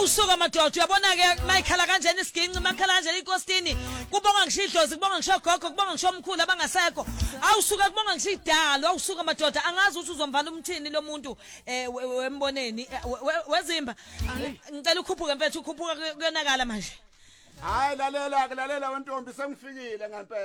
awusuka madoda uyabona ke mayikhala kanjani isiginci makhala kanjani inkosini kubonga ngishidlozi kubonga ngisho gogo kubonga ngisho omkhulu abangasekho awusuka kubonga ngishidalo awusuka madoda angazi ukuthi uzomvala umthini lo muntu wemboneni wezimba ngicela ukhuphuke mfethu ukhuphuka kuyonakala manje hayi lalela wentombi sengifikile ngempela